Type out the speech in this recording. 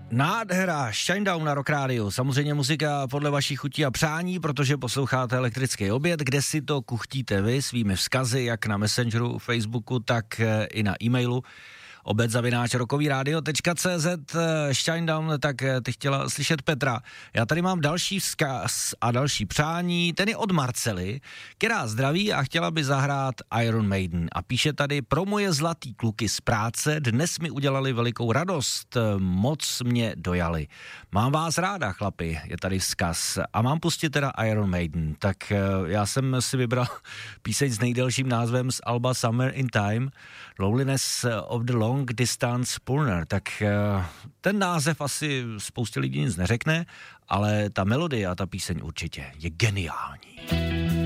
Nádhera, Shinedown na Rock Radio, samozřejmě muzika podle vašich chutí a přání, protože posloucháte Elektrický oběd, kde si to kuchtíte vy svými vzkazy, jak na Messengeru, Facebooku, tak i na e-mailu obed@rockovyradio.cz. Shinedown, tak ty chtěla slyšet Petra. Já tady mám další vzkaz a další přání, ten je od Marcely, která zdraví a chtěla by zahrát Iron Maiden a píše tady: pro moje zlatý kluky z práce dnes mi udělali velikou radost, moc mě dojali. Mám vás ráda, chlapi, je tady vzkaz a mám pustit teda Iron Maiden, tak já jsem si vybral píseň s nejdelším názvem z alba Summer in Time, Loneliness of the Long Distance Runner, tak ten název asi spoustě lidí nic neřekne, ale ta melodie a ta píseň určitě je geniální.